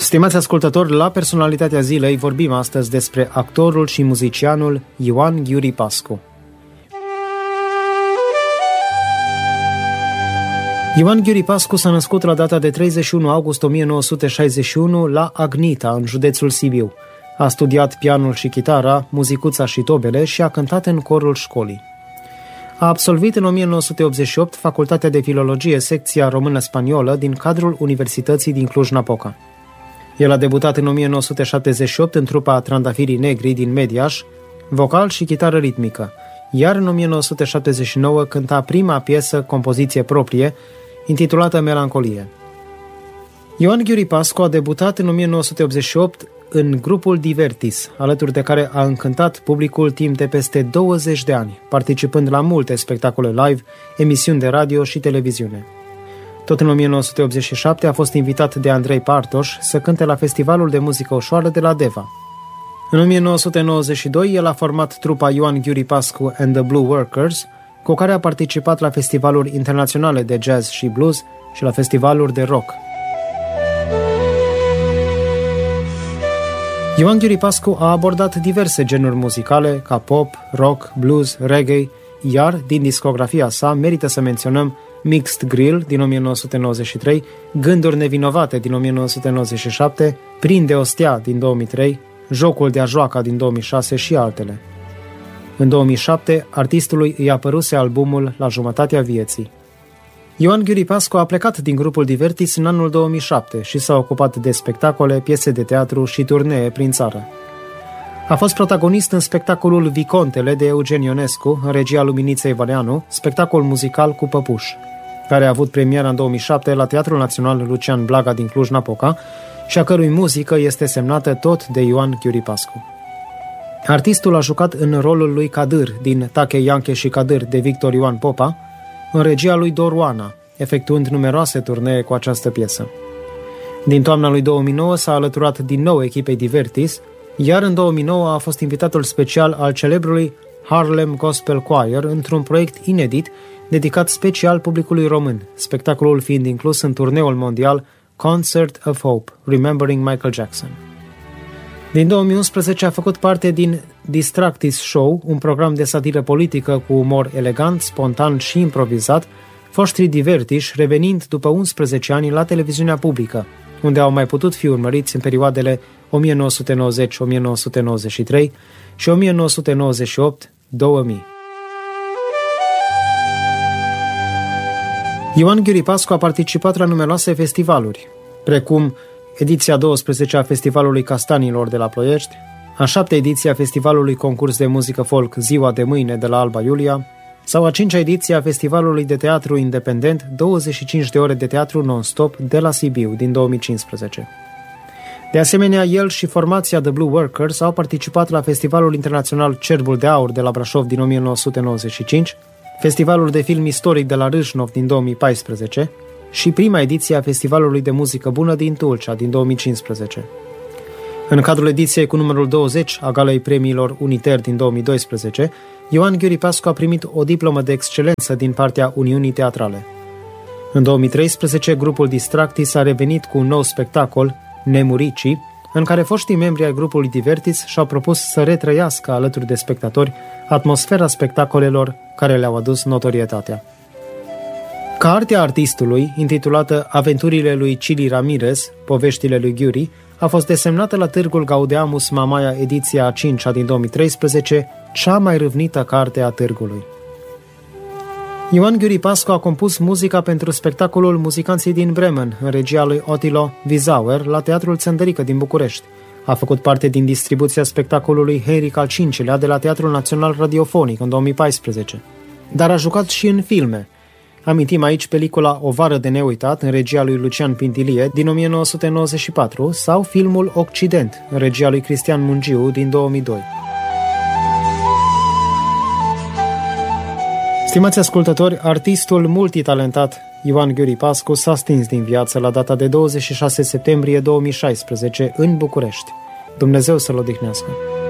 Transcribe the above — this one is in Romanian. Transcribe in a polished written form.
Stimați ascultători, la Personalitatea Zilei vorbim astăzi despre actorul și muzicianul Ioan Ghiuri Pascu. Ioan Ghiuri Pascu s-a născut la data de 31 august 1961 la Agnita, în județul Sibiu. A studiat pianul și chitara, muzicuța și tobele și a cântat în corul școlii. A absolvit în 1988 Facultatea de Filologie, secția română-spaniolă din cadrul Universității din Cluj-Napoca. El a debutat în 1978 în trupa Trandafirii Negri din Mediaș, vocal și chitară ritmică, iar în 1979 cânta prima piesă, compoziție proprie, intitulată Melancolie. Ioan Ghiuri Pascu a debutat în 1988 în grupul Divertis, alături de care a încântat publicul timp de peste 20 de ani, participând la multe spectacole live, emisiuni de radio și televiziune. Tot în 1987 a fost invitat de Andrei Partoș să cânte la Festivalul de Muzică Ușoară de la Deva. În 1992 el a format trupa Ioan Ghiuri Pascu and the Blue Workers, cu care a participat la festivaluri internaționale de jazz și blues și la festivaluri de rock. Ioan Ghiuri Pascu a abordat diverse genuri muzicale, ca pop, rock, blues, reggae, iar din discografia sa merită să menționăm Mixed Grill din 1993, Gânduri nevinovate din 1997, Prinde o stea din 2003, Jocul de a joaca din 2006 și altele. În 2007, artistului îi apăruse albumul La jumătatea vieții. Ioan Ghiuri Pascu a plecat din grupul Divertis în anul 2007 și s-a ocupat de spectacole, piese de teatru și turnee prin țară. A fost protagonist în spectacolul Vicontele de Eugen Ionescu, în regia Luminiței Valeanu, spectacol muzical cu păpuș, care a avut premiera în 2007 la Teatrul Național Lucian Blaga din Cluj-Napoca și a cărui muzică este semnată tot de Ioan Ghiuri Pascu. Artistul a jucat în rolul lui Cadâr din Tache, Ianche și Cadâr de Victor Ioan Popa, în regia lui Doruana, efectuând numeroase turnee cu această piesă. Din toamna lui 2009 s-a alăturat din nou echipei Divertis, iar în 2009 a fost invitatul special al celebrului Harlem Gospel Choir într-un proiect inedit dedicat special publicului român, spectacolul fiind inclus în turneul mondial Concert of Hope, Remembering Michael Jackson. Din 2011 a făcut parte din Distractis Show, un program de satiră politică cu umor elegant, spontan și improvizat, foștrii Divertiși revenind după 11 ani la televiziunea publică, unde au mai putut fi urmăriți în perioadele 1990-1993 și 1998-2000. Ioan Ghiuri Pascu a participat la numeroase festivaluri, precum ediția 12 a Festivalului Castanilor de la Ploiești, a 7-a ediție a Festivalului Concurs de Muzică Folk Ziua de Mâine de la Alba Iulia, sau a 5-a ediție a Festivalului de Teatru Independent 25 de ore de teatru non-stop de la Sibiu din 2015. De asemenea, el și formația The Blue Workers au participat la Festivalul Internațional Cerbul de Aur de la Brașov din 1995, Festivalul de Film Istoric de la Râșnov din 2014 și prima ediție a Festivalului de Muzică Bună din Tulcea din 2015. În cadrul ediției cu numărul 20 a Galei Premiilor Uniter din 2012, Ioan Ghiuri Pascu a primit o diplomă de excelență din partea Uniunii Teatrale. În 2013, grupul Distractis a revenit cu un nou spectacol, Nemuricii, în care foștii membri ai grupului Divertis și-au propus să retrăiască alături de spectatori atmosfera spectacolelor care le-au adus notorietatea. Cartea artistului, intitulată Aventurile lui Cili Ramirez, Poveștile lui Ghiuri, a fost desemnată la Târgul Gaudeamus Mamaia ediția a 5-a din 2013, cea mai râvnită carte a târgului. Ioan Ghiuri Pascu a compus muzica pentru spectacolul Muzicanții din Bremen, în regia lui Otilo Wiersauer, la Teatrul Țăndărică din București. A făcut parte din distribuția spectacolului Henric al V-lea de la Teatrul Național Radiofonic în 2014. Dar a jucat și în filme. Amintim aici pelicula O vară de neuitat, în regia lui Lucian Pintilie, din 1994, sau filmul Occident, în regia lui Cristian Mungiu, din 2002. Stimați ascultători, artistul multitalentat Ioan Ghiuri Pascu s-a stins din viață la data de 26 septembrie 2016 în București. Dumnezeu să-l odihnească!